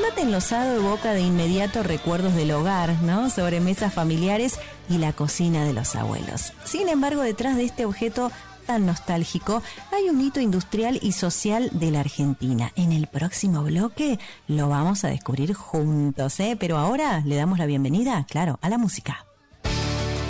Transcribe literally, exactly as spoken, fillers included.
mate enlosado evoca de inmediato recuerdos del hogar, ¿no? Sobremesas familiares y la cocina de los abuelos. Sin embargo, detrás de este objeto tan nostálgico, hay un hito industrial y social de la Argentina. En el próximo bloque lo vamos a descubrir juntos, ¿eh? Pero ahora le damos la bienvenida, claro, a la música.